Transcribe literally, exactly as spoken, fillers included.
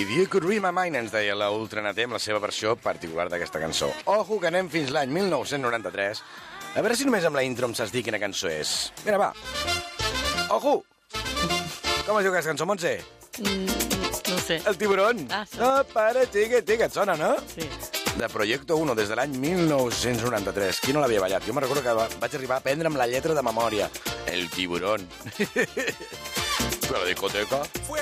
If You Could Read My Mind, ens deia la Ultranate amb la seva versió particular d'aquesta cançó. Ojo, que anem fins l'any mil nou-cents noranta-tres. A veure si només amb la intro em saps dir quina cançó és. Mira, va. Ojo! Com es diu aquesta cançó, Montse? Mm, no sé. El tiburón. Ah, sí. No, para, tigre, tigre, et sona, no? Sí. De Proyecto uno, des de l'any mil nou-cents noranta-tres. Qui no l'havia ballat? Jo me'n recordo que vaig arribar a aprendre amb la lletra de memòria. El tiburón. Fue a la discoteca.